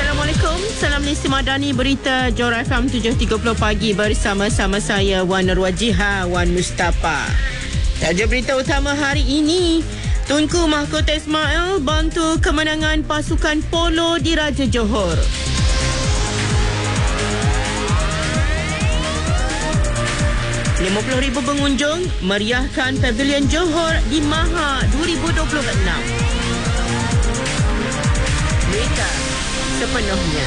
Assalamualaikum. Salam Malaysia Madani, berita Johor FM 7.30 pagi bersama saya Wan Nurwajiha Wan Mustafa. Saja berita utama hari ini. Tunku Mahkota Ismail bantu kemenangan pasukan polo di Raja Johor. RM50,000 pengunjung meriahkan Pavilion Johor di Maha 2026. Berita sepenuhnya.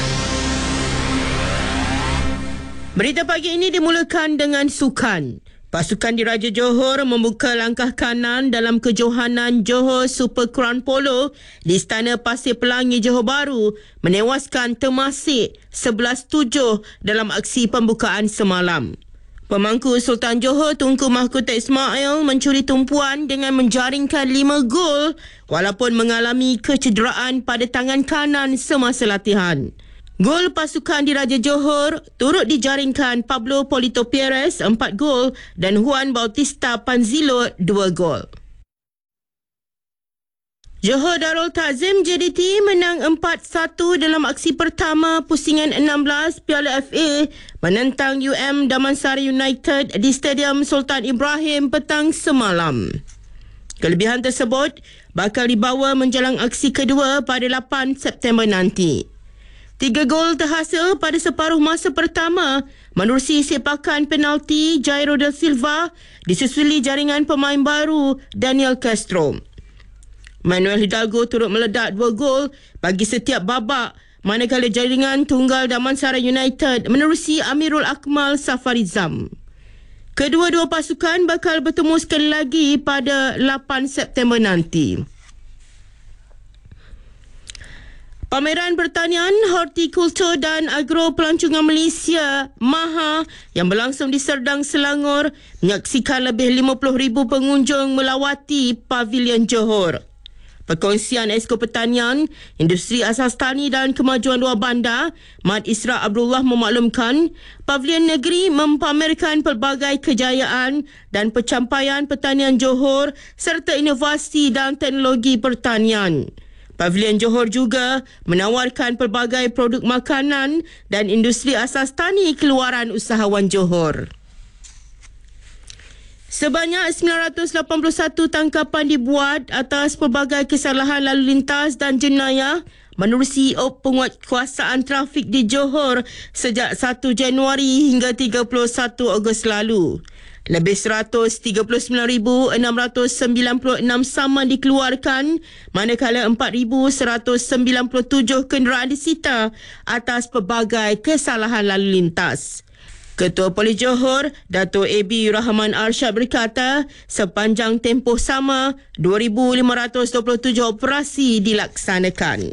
Berita pagi ini dimulakan dengan sukan. Pasukan di Raja Johor membuka langkah kanan dalam kejohanan Johor Super Crown Polo di Istana Pasir Pelangi Johor Bahru menewaskan Temasek 11-7 dalam aksi pembukaan semalam. Pemangku Sultan Johor Tunku Mahkota Ismail mencuri tumpuan dengan menjaringkan 5 gol walaupun mengalami kecederaan pada tangan kanan semasa latihan. Gol pasukan di Raja Johor turut dijaringkan Pablo Polito Perez 4 gol dan Juan Bautista Panzilo 2 gol. Johor Darul Ta'zim JDT menang 4-1 dalam aksi pertama pusingan 16 Piala FA menentang Damansara United di Stadium Sultan Ibrahim petang semalam. Kelebihan tersebut bakal dibawa menjelang aksi kedua pada 8 September nanti. 3 gol terhasil pada separuh masa pertama menerusi sepakan penalti Jairo da Silva disusuli jaringan pemain baru Daniel Castro. Manuel Hidalgo turut meledak 2 gol bagi setiap babak, manakala jaringan tunggal Damansara United menerusi Amirul Akmal Safarizam. Kedua-dua pasukan bakal bertemu sekali lagi pada 8 September nanti. Pameran Pertanian, Hortikultur dan Agro Pelancongan Malaysia MAHA yang berlangsung di Serdang, Selangor menyaksikan lebih 50,000 pengunjung melawati Pavilion Johor. Perkongsian Esko Pertanian, Industri Asas Tani dan Kemajuan Luar Bandar, Mat Isra Abdullah memaklumkan, Pavilion Negeri mempamerkan pelbagai kejayaan dan pencapaian pertanian Johor serta inovasi dan teknologi pertanian. Pavilion Johor juga menawarkan pelbagai produk makanan dan industri asas tani keluaran usahawan Johor. Sebanyak 981 tangkapan dibuat atas pelbagai kesalahan lalu lintas dan jenayah menerusi penguatkuasaan trafik di Johor sejak 1 Januari hingga 31 Ogos lalu. Lebih 139,696 saman dikeluarkan, manakala 4,197 kenderaan disita atas pelbagai kesalahan lalu lintas. Ketua Polis Johor, Dato' A.B. Rahman Arsyad berkata, sepanjang tempoh sama, 2,527 operasi dilaksanakan.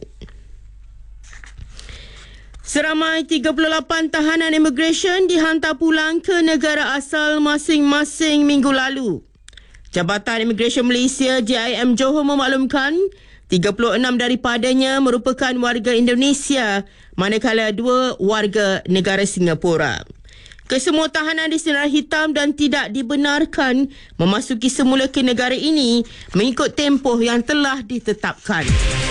Seramai 38 tahanan immigration dihantar pulang ke negara asal masing-masing minggu lalu. Jabatan Immigration Malaysia JIM Johor memaklumkan 36 daripadanya merupakan warga Indonesia, manakala 2 warga negara Singapura. Kesemua tahanan disenar hitam dan tidak dibenarkan memasuki semula ke negara ini mengikut tempoh yang telah ditetapkan.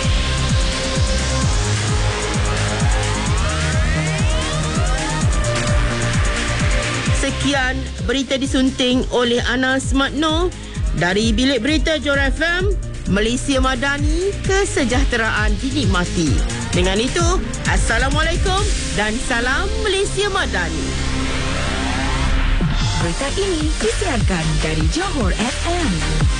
Sekian berita disunting oleh Anas Matno dari Bilik Berita Johor FM, Malaysia Madani, kesejahteraan dinikmati. Dengan itu, Assalamualaikum dan salam Malaysia Madani. Berita ini disiarkan dari Johor FM.